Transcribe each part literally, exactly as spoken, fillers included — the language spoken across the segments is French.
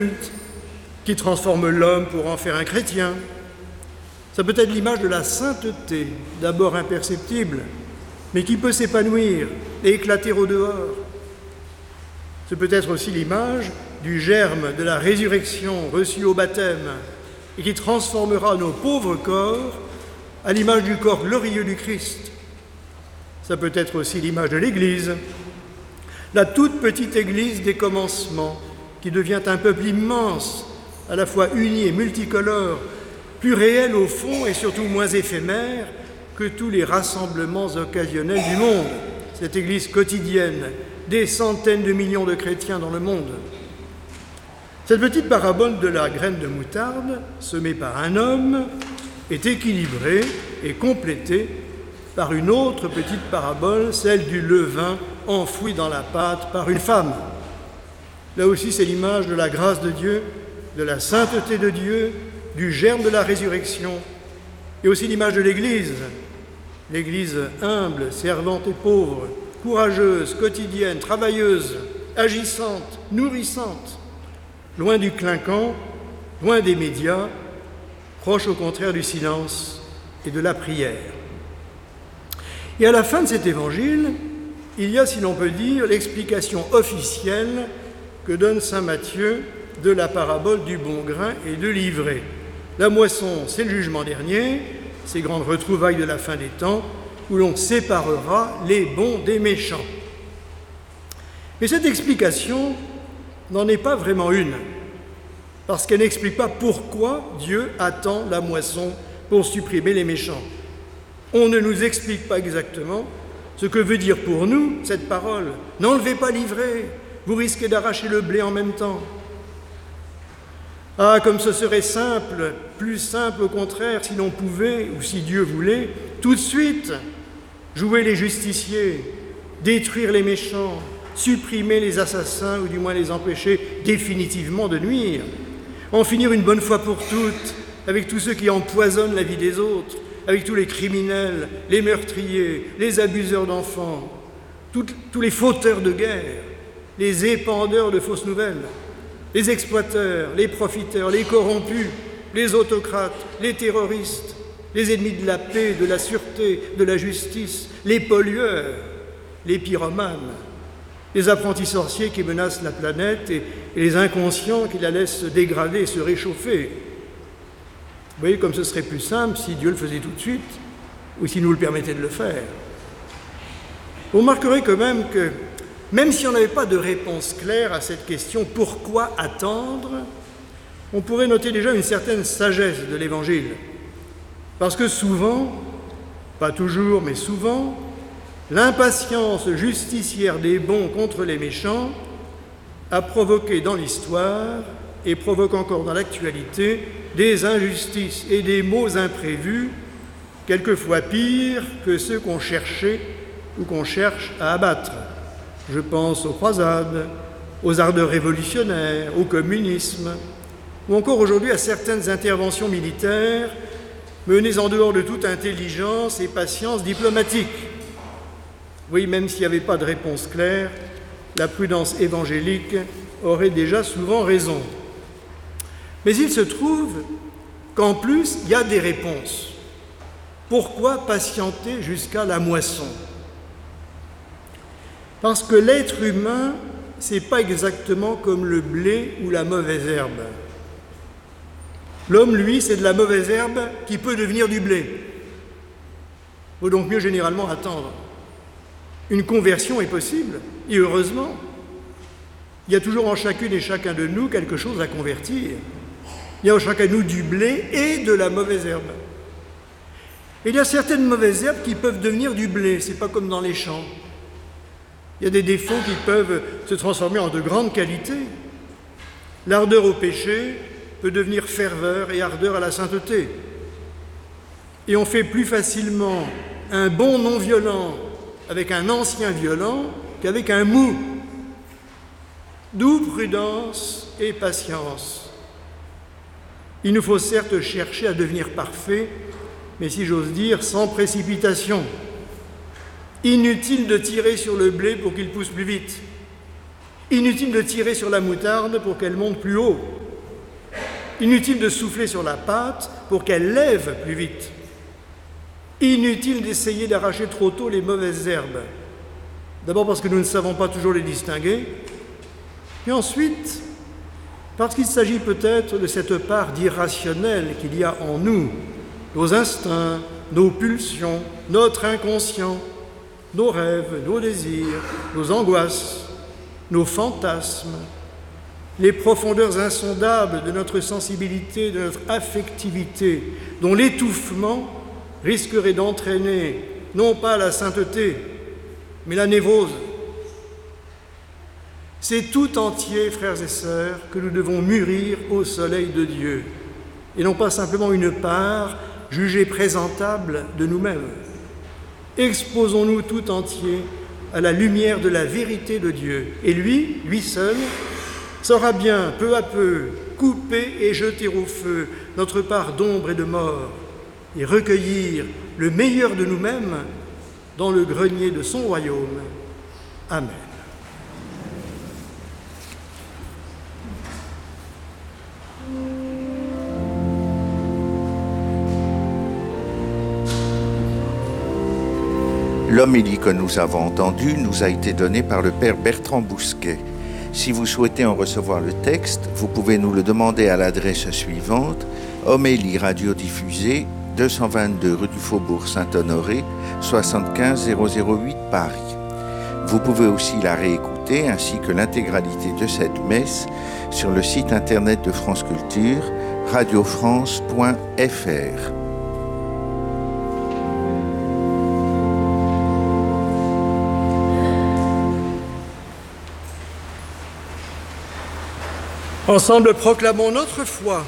qui transforme l'homme pour en faire un chrétien. Ça peut être l'image de la sainteté, d'abord imperceptible, mais qui peut s'épanouir et éclater au dehors. Ce peut être aussi l'image du germe de la résurrection reçue au baptême et qui transformera nos pauvres corps à l'image du corps glorieux du Christ. Ça peut être aussi l'image de l'Église, la toute petite Église des commencements qui devient un peuple immense, à la fois uni et multicolore, plus réel au fond et surtout moins éphémère que tous les rassemblements occasionnels du monde. Cette Église quotidienne, des centaines de millions de chrétiens dans le monde. Cette petite parabole de la graine de moutarde, semée par un homme, est équilibrée et complétée par une autre petite parabole, celle du levain enfoui dans la pâte par une femme. Là aussi, c'est l'image de la grâce de Dieu, de la sainteté de Dieu, du germe de la résurrection, et aussi l'image de l'Église, l'Église humble, servante et pauvre, courageuse, quotidienne, travailleuse, agissante, nourrissante, loin du clinquant, loin des médias, proche au contraire du silence et de la prière. Et à la fin de cet évangile, il y a, si l'on peut dire, l'explication officielle que donne saint Matthieu de la parabole du bon grain et de l'ivraie. La moisson, c'est le jugement dernier, ces grandes retrouvailles de la fin des temps, où l'on séparera les bons des méchants. Mais cette explication n'en est pas vraiment une, parce qu'elle n'explique pas pourquoi Dieu attend la moisson pour supprimer les méchants. On ne nous explique pas exactement ce que veut dire pour nous cette parole. N'enlevez pas l'ivraie, vous risquez d'arracher le blé en même temps. Ah, comme ce serait simple, plus simple au contraire, si l'on pouvait, ou si Dieu voulait, tout de suite, jouer les justiciers, détruire les méchants, supprimer les assassins, ou du moins les empêcher définitivement de nuire, en finir une bonne fois pour toutes avec tous ceux qui empoisonnent la vie des autres, avec tous les criminels, les meurtriers, les abuseurs d'enfants, tout, tous les fauteurs de guerre, les épandeurs de fausses nouvelles, les exploiteurs, les profiteurs, les corrompus, les autocrates, les terroristes, les ennemis de la paix, de la sûreté, de la justice, les pollueurs, les pyromanes, les apprentis sorciers qui menacent la planète et, et les inconscients qui la laissent se dégrader et se réchauffer. Vous voyez comme ce serait plus simple si Dieu le faisait tout de suite ou s'il nous le permettait de le faire. Vous remarquerez quand même que même si on n'avait pas de réponse claire à cette question « Pourquoi attendre ?», on pourrait noter déjà une certaine sagesse de l'Évangile. Parce que souvent, pas toujours, mais souvent, l'impatience justicière des bons contre les méchants a provoqué dans l'histoire et provoque encore dans l'actualité des injustices et des maux imprévus, quelquefois pires que ceux qu'on cherchait ou qu'on cherche à abattre. Je pense aux croisades, aux ardeurs révolutionnaires, au communisme, ou encore aujourd'hui à certaines interventions militaires menées en dehors de toute intelligence et patience diplomatique. Oui, même s'il n'y avait pas de réponse claire, la prudence évangélique aurait déjà souvent raison. Mais il se trouve qu'en plus, il y a des réponses. Pourquoi patienter jusqu'à la moisson ? Parce que l'être humain, ce n'est pas exactement comme le blé ou la mauvaise herbe. L'homme, lui, c'est de la mauvaise herbe qui peut devenir du blé. Il faut donc mieux généralement attendre. Une conversion est possible, et heureusement. Il y a toujours en chacune et chacun de nous quelque chose à convertir. Il y a en chacun de nous du blé et de la mauvaise herbe. Et il y a certaines mauvaises herbes qui peuvent devenir du blé, ce n'est pas comme dans les champs. Il y a des défauts qui peuvent se transformer en de grandes qualités. L'ardeur au péché peut devenir ferveur et ardeur à la sainteté. Et on fait plus facilement un bon non-violent avec un ancien violent qu'avec un mou. D'où prudence et patience. Il nous faut certes chercher à devenir parfaits, mais si j'ose dire, sans précipitation. Inutile de tirer sur le blé pour qu'il pousse plus vite. Inutile de tirer sur la moutarde pour qu'elle monte plus haut. Inutile de souffler sur la pâte pour qu'elle lève plus vite. Inutile d'essayer d'arracher trop tôt les mauvaises herbes. D'abord parce que nous ne savons pas toujours les distinguer, et ensuite parce qu'il s'agit peut-être de cette part d'irrationnel qu'il y a en nous, nos instincts, nos pulsions, notre inconscient, nos rêves, nos désirs, nos angoisses, nos fantasmes, les profondeurs insondables de notre sensibilité, de notre affectivité, dont l'étouffement risquerait d'entraîner non pas la sainteté, mais la névrose. C'est tout entier, frères et sœurs, que nous devons mûrir au soleil de Dieu, et non pas simplement une part jugée présentable de nous-mêmes. Exposons-nous tout entier à la lumière de la vérité de Dieu, et lui, lui seul, saura bien, peu à peu, couper et jeter au feu notre part d'ombre et de mort, et recueillir le meilleur de nous-mêmes dans le grenier de son royaume. Amen. L'homélie que nous avons entendue nous a été donnée par le Père Bertrand Bousquet. Si vous souhaitez en recevoir le texte, vous pouvez nous le demander à l'adresse suivante: Homélie radiodiffusée, deux cent vingt-deux rue du Faubourg Saint-Honoré, soixante-quinze zéro zéro huit Paris. Vous pouvez aussi la réécouter ainsi que l'intégralité de cette messe sur le site internet de France Culture, radio france point f r. Ensemble, proclamons notre foi.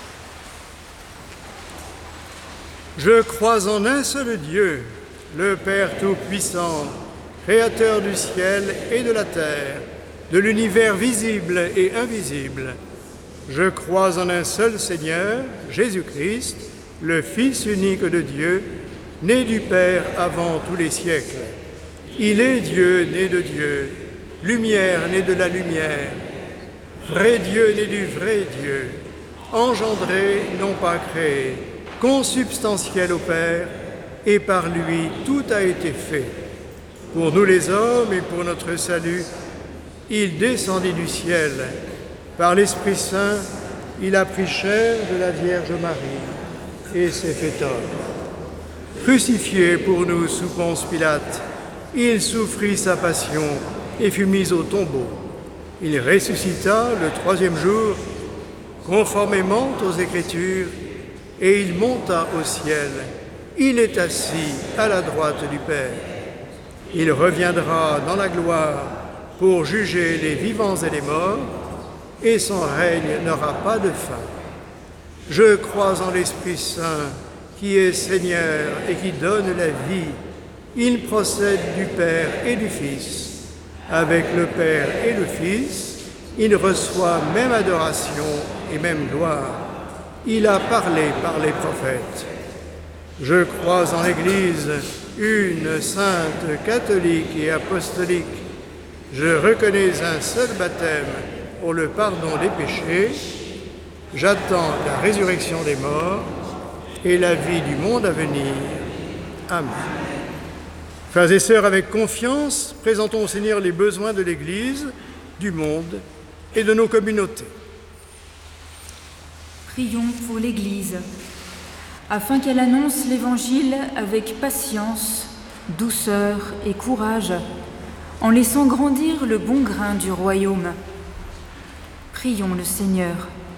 Je crois en un seul Dieu, le Père Tout-Puissant, Créateur du ciel et de la terre, de l'univers visible et invisible. Je crois en un seul Seigneur, Jésus-Christ, le Fils unique de Dieu, né du Père avant tous les siècles. Il est Dieu né de Dieu, lumière née de la lumière, vrai Dieu né du vrai Dieu, engendré, non pas créé, consubstantiel au Père, et par lui tout a été fait. Pour nous les hommes et pour notre salut, il descendit du ciel. Par l'Esprit Saint, il a pris chair de la Vierge Marie et s'est fait homme. Crucifié pour nous sous Ponce Pilate, il souffrit sa passion et fut mis au tombeau. Il ressuscita le troisième jour, conformément aux Écritures, et il monta au ciel. Il est assis à la droite du Père. Il reviendra dans la gloire pour juger les vivants et les morts, et son règne n'aura pas de fin. Je crois en l'Esprit Saint, qui est Seigneur et qui donne la vie. Il procède du Père et du Fils. Avec le Père et le Fils, il reçoit même adoration et même gloire. Il a parlé par les prophètes. Je crois en l'Église, une sainte, catholique et apostolique. Je reconnais un seul baptême pour le pardon des péchés. J'attends la résurrection des morts et la vie du monde à venir. Amen. Frères et sœurs, avec confiance, présentons au Seigneur les besoins de l'Église, du monde et de nos communautés. Prions pour l'Église, afin qu'elle annonce l'Évangile avec patience, douceur et courage, en laissant grandir le bon grain du royaume. Prions le Seigneur.